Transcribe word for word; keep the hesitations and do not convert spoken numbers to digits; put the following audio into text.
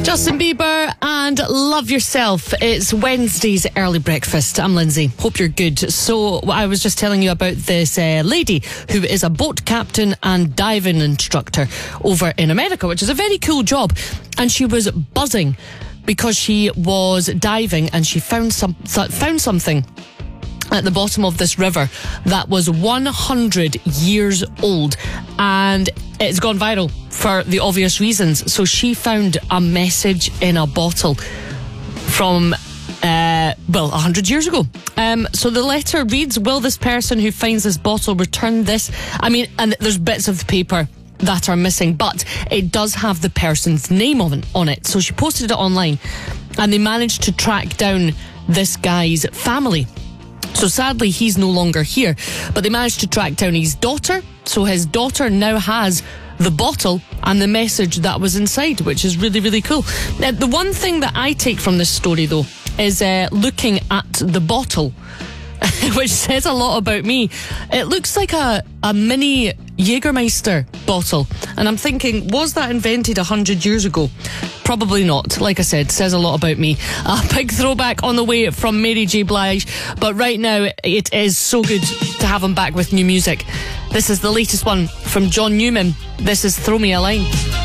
Justin Bieber and Love Yourself. It's Wednesday's early breakfast. I'm Lindsay. Hope you're good. So I was just telling you about this uh, lady who is a boat captain and diving instructor over in America, which is a very cool job. And she was buzzing because she was diving and she found some found something at the bottom of this river that was one hundred years old, and it's gone viral for the obvious reasons. So she found a message in a bottle from uh, well, one hundred years ago. Um, so the letter reads, will this person who finds this bottle return this? I mean, and there's bits of the paper that are missing, but it does have the person's name on, on it. So she posted it online and they managed to track down this guy's family. So sadly, he's no longer here, but they managed to track down his daughter. So his daughter now has the bottle and the message that was inside, which is really, really cool. Now, the one thing that I take from this story, though, is uh, looking at the bottle, which says a lot about me. It looks like a, a mini Jägermeister bottle. And I'm thinking, was that invented one hundred years ago? Probably not. Like I said, says a lot about me. A big throwback on the way from Mary J. Blige. But right now, it is so good to have him back with new music. This is the latest one from John Newman. This is Throw Me a Line.